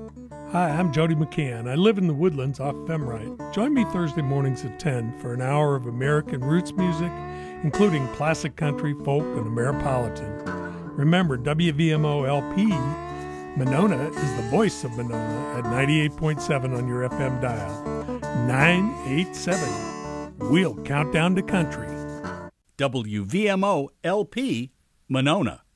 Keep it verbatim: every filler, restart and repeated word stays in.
Hi, I'm Jody McCann. I live in the Woodlands off Femrite. Join me Thursday mornings at ten for an hour of American roots music, including classic country, folk, and Ameripolitan. Remember, W V M O L P Monona is the voice of Monona at ninety-eight point seven on your F M dial. nine eight seven. We'll count down to country. W V M O L P Monona.